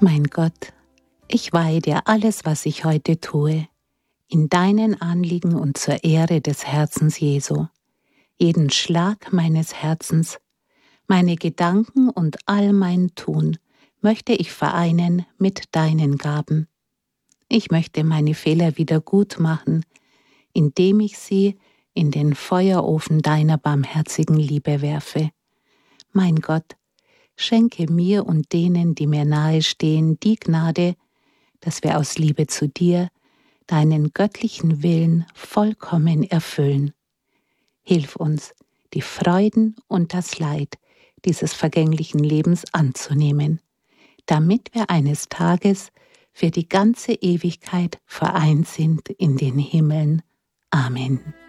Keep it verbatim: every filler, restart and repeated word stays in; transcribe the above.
Mein Gott, ich weihe dir alles, was ich heute tue, in deinen Anliegen und zur Ehre des Herzens Jesu. Jeden Schlag meines Herzens, meine Gedanken und all mein Tun möchte ich vereinen mit deinen Gaben. Ich möchte meine Fehler wieder gut machen, indem ich sie in den Feuerofen deiner barmherzigen Liebe werfe. Mein Gott, schenke mir und denen, die mir nahe stehen, die Gnade, dass wir aus Liebe zu dir deinen göttlichen Willen vollkommen erfüllen. Hilf uns, die Freuden und das Leid dieses vergänglichen Lebens anzunehmen, damit wir eines Tages für die ganze Ewigkeit vereint sind in den Himmeln. Amen.